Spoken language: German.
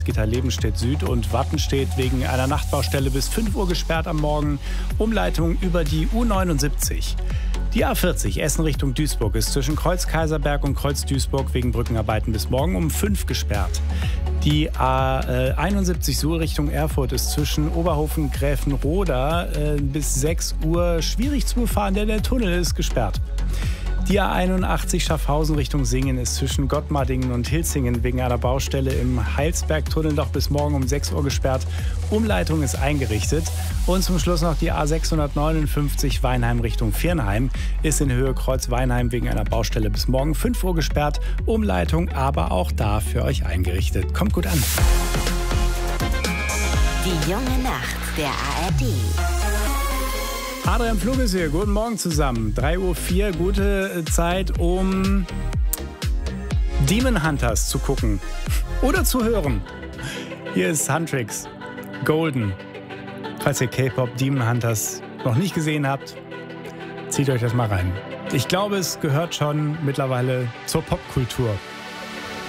Gitter-Lebenstedt Süd und Wattenstedt wegen einer Nachtbaustelle bis 5 Uhr gesperrt am Morgen. Umleitung über die U79. Die A40 Essen Richtung Duisburg ist zwischen Kreuz Kaiserberg und Kreuz Duisburg wegen Brückenarbeiten bis morgen um 5 gesperrt. Die A71 Suhl Richtung Erfurt ist zwischen Oberhofen Gräfenroda bis 6 Uhr schwierig zu befahren, denn der Tunnel ist gesperrt. Die A81 Schaffhausen Richtung Singen ist zwischen Gottmardingen und Hilsingen wegen einer Baustelle im Heilsbergtunnel noch bis morgen um 6 Uhr gesperrt. Umleitung ist eingerichtet. Und zum Schluss noch die A659 Weinheim Richtung Viernheim ist in Höhe Kreuz Weinheim wegen einer Baustelle bis morgen 5 Uhr gesperrt. Umleitung aber auch da für euch eingerichtet. Kommt gut an. Die junge Nacht der ARD. Adrian Flug ist hier. Guten Morgen zusammen. 3:04 Uhr, gute Zeit, um Demon Hunters zu gucken oder zu hören. Hier ist Huntrix, Golden. Falls ihr K-Pop Demon Hunters noch nicht gesehen habt, zieht euch das mal rein. Ich glaube, es gehört schon mittlerweile zur Popkultur.